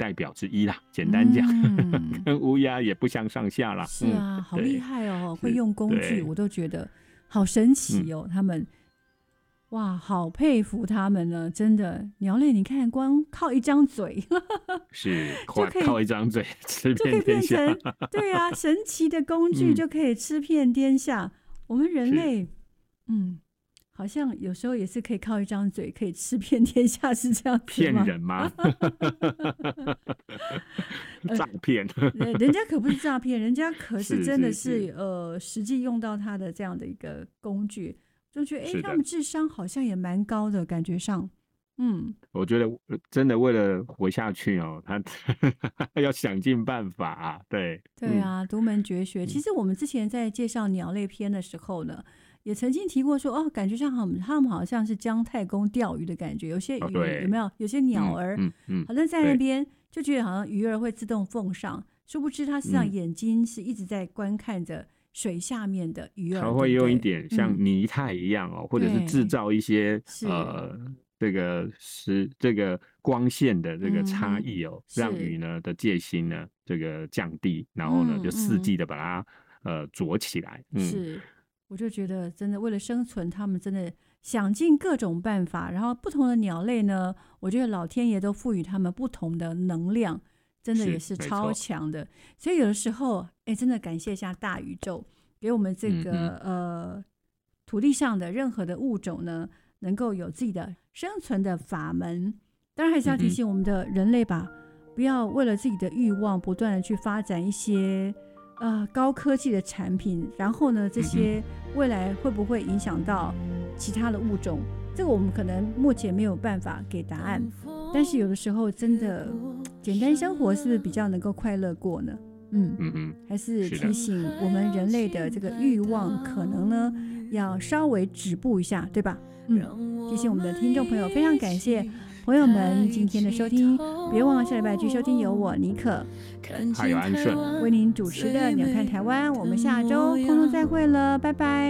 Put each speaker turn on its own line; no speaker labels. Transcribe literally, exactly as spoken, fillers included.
代表之一啦，简单讲、嗯、跟乌鸦也不相上下啦。
是啊、嗯、好厉害哦，会用工具我都觉得好神奇哦、嗯、他们哇，好佩服他们呢，真的。鸟类你看光靠一张嘴
是靠一张嘴吃遍天下，
就可以变成对啊，神奇的工具就可以吃遍天下、嗯、我们人类嗯，好像有时候也是可以靠一张嘴可以吃遍天下，是这样子吗？
骗人吗？诈骗、
呃、人家可不是诈骗，人家可是真的 是, 是, 是呃实际用到他的这样的一个工具，就觉得哎，他们智商好像也蛮高的感觉上。嗯，
我觉得真的为了活下去哦，他要想尽办法啊。对
对啊，独门绝学、嗯、其实我们之前在介绍鸟类篇的时候呢，也曾经提过说哦，感觉上他们好像是姜太公钓鱼的感觉，有些鱼、哦、有没有有些鸟儿、嗯嗯嗯、好像在那边就觉得好像鱼儿会自动奉上，殊不知它实际上眼睛是一直在观看着水下面的鱼儿，
它会用一点像泥态一样哦、嗯、或者是制造一些呃这个是这个光线的这个差异哦、嗯、让鱼呢的戒心呢这个降低，然后呢、嗯、就伺机的把它、嗯、呃啄起来。
嗯，是，我就觉得真的为了生存，他们真的想尽各种办法，然后不同的鸟类呢，我觉得老天爷都赋予他们不同的能量，真的也是超强的。所以有的时候哎，真的感谢一下大宇宙给我们这个、嗯、呃土地上的任何的物种呢，能够有自己的生存的法门。当然还是要提醒我们的人类吧、嗯、不要为了自己的欲望不断的去发展一些呃高科技的产品，然后呢这些未来会不会影响到其他的物种，这个我们可能目前没有办法给答案，但是有的时候真的简单生活是不是比较能够快乐过呢？嗯嗯嗯，还是提醒我们人类的这个欲望可能呢要稍微止步一下，对吧？嗯，提醒我们的听众朋友，非常感谢朋友们今天的收听，别忘了下礼拜继续收听由我尼可
还有安顺
为您主持的鸟看台湾，我们下周空中再会了，拜拜。